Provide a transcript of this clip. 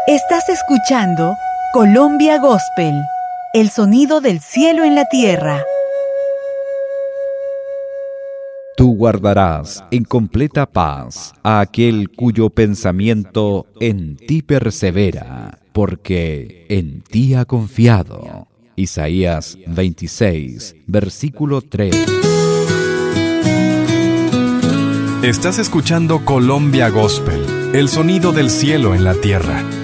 Estás escuchando Colombia Gospel, el sonido del cielo en la tierra. Tú guardarás en completa paz a aquel cuyo pensamiento en ti persevera, porque en ti ha confiado. Isaías 26, versículo 3. Estás escuchando Colombia Gospel, el sonido del cielo en la tierra.